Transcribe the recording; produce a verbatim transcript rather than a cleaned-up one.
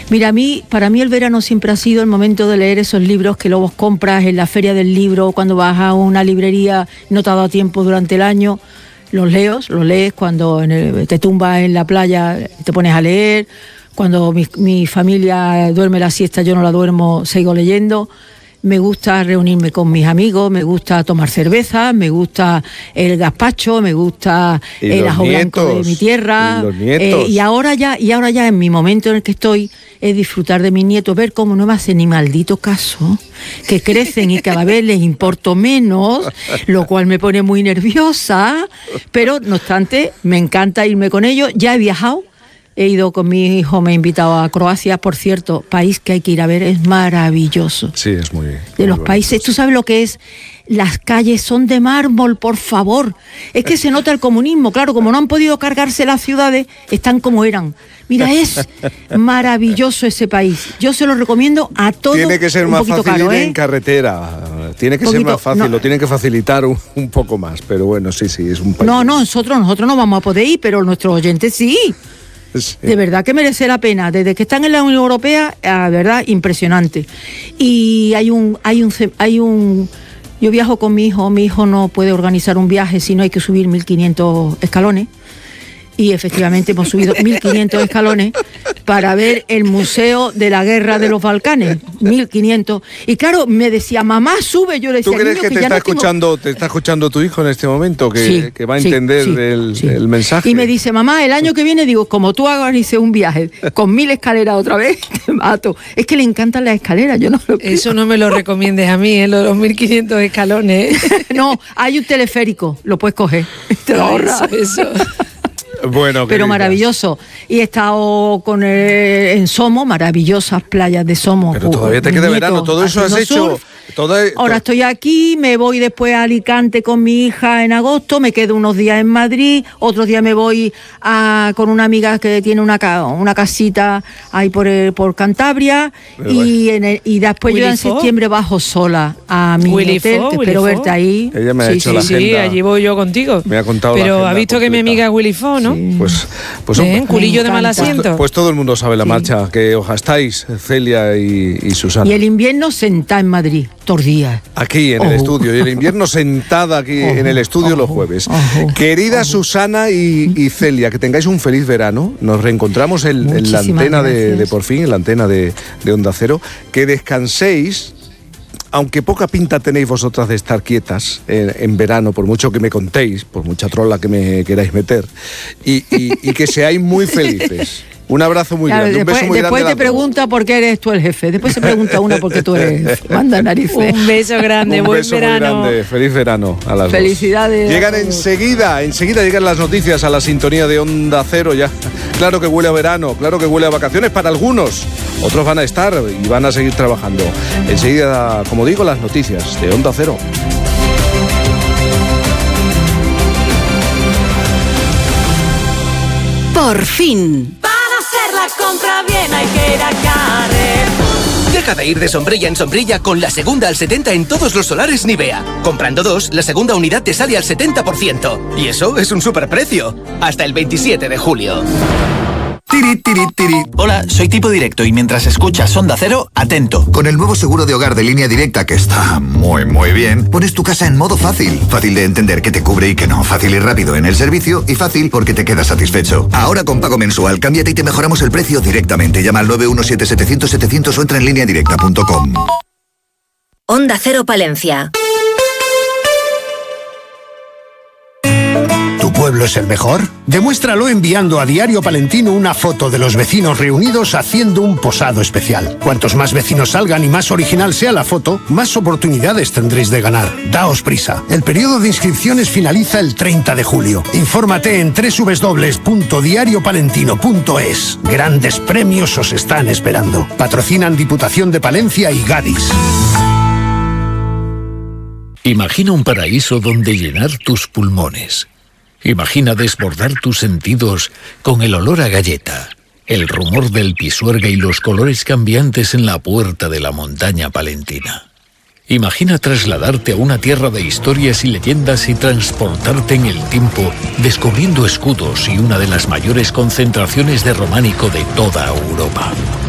Mira, a mí, para mí el verano siempre ha sido el momento de leer esos libros que luego compras en la feria del libro, cuando vas a una librería, no te ha dado tiempo durante el año, los leo, los lees cuando en el, te tumbas en la playa, te pones a leer, cuando mi, mi familia duerme la siesta, yo no la duermo, sigo leyendo. Me gusta reunirme con mis amigos, me gusta tomar cerveza, me gusta el gazpacho, me gusta el ajo blanco de mi tierra. Y los nietos. Eh, y ahora ya, y ahora ya en mi momento en el que estoy es disfrutar de mis nietos, ver cómo no me hacen ni maldito caso, que crecen y cada vez les importo menos, lo cual me pone muy nerviosa, pero no obstante me encanta irme con ellos. Ya he viajado. He ido con mi hijo, me he invitado a Croacia, por cierto, país que hay que ir a ver, es maravilloso. Sí, es muy... De muy los bueno. países, ¿tú sabes lo que es? Las calles son de mármol, por favor. Es que se nota el comunismo, claro, como no han podido cargarse las ciudades, están como eran. Mira, es maravilloso ese país. Yo se lo recomiendo a todos. Tiene que ser un más poquito fácil caro, ir ¿eh? en carretera. Tiene que Poquito, ser más fácil, no. lo tienen que facilitar un, un poco más. Pero bueno, sí, sí, es un país... No, no, nosotros, nosotros no vamos a poder ir, pero nuestros oyentes sí. Sí. De verdad que merece la pena. Desde que están en la Unión Europea, la verdad, impresionante. Y hay un, hay un, hay un, yo viajo con mi hijo, mi hijo no puede organizar un viaje si no hay que subir mil quinientos escalones. Y efectivamente hemos subido mil quinientos escalones para ver el Museo de la Guerra de los Balcanes, mil quinientos. Y claro, me decía, mamá, sube. Yo le decía, ¿Tú crees niño, que, que te ya está no tengo... escuchando, te está escuchando tu hijo en este momento, que, Sí, que va a sí, entender sí, el, sí. el mensaje? Y me dice, mamá, el año que viene, digo, como tú organices un viaje con mil escaleras otra vez, te mato. Es que le encantan las escaleras, yo no lo creo. Eso no me lo recomiendes a mí, ¿eh? Los mil quinientos escalones. No, hay un teleférico, lo puedes coger, te lo ahorras. Eso, eso. Bueno, Pero queridas. maravilloso. Y he estado con el, en Somo, maravillosas playas de Somo. Pero todavía te queda Nieto, verano, todo eso has haciendo hecho... surf. Toda, Ahora estoy aquí, me voy después a Alicante con mi hija en agosto, me quedo unos días en Madrid, otros días me voy a, con una amiga que tiene una, ca- una casita ahí por, el- por Cantabria. Pero Y, en el- y después yo Willy en Fogg. septiembre bajo sola a mi Willy hotel, Fogg, que Willy espero Fogg. verte ahí. Ella me ha Sí, hecho sí, la Sí, agenda. allí voy yo contigo. Me ha contado la Pero agenda ha visto que mi completa. amiga Willy Fogg, ¿no? Pues, pues, Ven, hombre, culillo de Me mal encanta. asiento. pues todo el mundo sabe la Sí. marcha que os gastáis, Celia y, y Susana. Y el invierno sentada en Madrid, todos días. Aquí en el Ojo. estudio, y el invierno sentada aquí Ojo, en el estudio los ojo, jueves. ojo, Querida ojo. Susana y, y Celia, que tengáis un feliz verano. Nos reencontramos en, en la Muchísimas antena de, gracias. de Por Fin, en la antena de, de Onda Cero. Que descanséis, aunque poca pinta tenéis vosotras de estar quietas en, en verano, por mucho que me contéis, por mucha trola que me queráis meter, y, y- y que seáis muy felices. Un abrazo muy Claro, grande, un después beso muy después grande. te a las dos. pregunta por qué eres tú el jefe. Después se pregunta una por qué tú eres el jefe. Manda narices. Un beso grande, Un buen beso verano. muy grande, feliz verano a las dos. Felicidades. Llegan enseguida, enseguida llegan las noticias a la sintonía de Onda Cero ya. Claro que huele a verano, claro que huele a vacaciones para algunos. Otros van a estar y van a seguir trabajando. Enseguida, como digo, las noticias de Onda Cero. Por fin. Para hacer la compra bien hay que ir a Carrefour. Deja de ir de sombrilla en sombrilla con la segunda al setenta en todos los solares Nivea. Comprando dos, la segunda unidad te sale al setenta por ciento. Y eso es un superprecio. Hasta el veintisiete de julio. Tiri, tiri, tiri. Hola, soy Tipo Directo y mientras escuchas Onda Cero, atento. Con el nuevo seguro de hogar de Línea Directa, que está muy, muy bien, pones tu casa en modo fácil. Fácil de entender que te cubre y que no. Fácil y rápido en el servicio y fácil porque te quedas satisfecho. Ahora con pago mensual, cámbiate y te mejoramos el precio directamente. Llama al nueve uno siete setecientos setecientos o entra en línea directa punto com. Onda Cero Palencia. ¿Tu pueblo es el mejor? Demuéstralo enviando a Diario Palentino una foto de los vecinos reunidos haciendo un posado especial. Cuantos más vecinos salgan y más original sea la foto, más oportunidades tendréis de ganar. Daos prisa. El periodo de inscripciones finaliza el treinta de julio. Infórmate en doble u doble u doble u punto diario palentino punto es. Grandes premios os están esperando. Patrocinan Diputación de Palencia y Gadis. Imagina un paraíso donde llenar tus pulmones. Imagina desbordar tus sentidos con el olor a galleta, el rumor del pisuerga y los colores cambiantes en la puerta de la montaña palentina. Imagina trasladarte a una tierra de historias y leyendas y transportarte en el tiempo descubriendo escudos y una de las mayores concentraciones de románico de toda Europa.